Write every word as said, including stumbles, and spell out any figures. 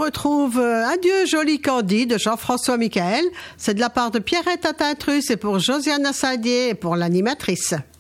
retrouve euh, Adieu joli Candy de Jean-François Michael. C'est de la part de Pierrette Attintrus et pour Josiane Sadier et pour l'animatrice.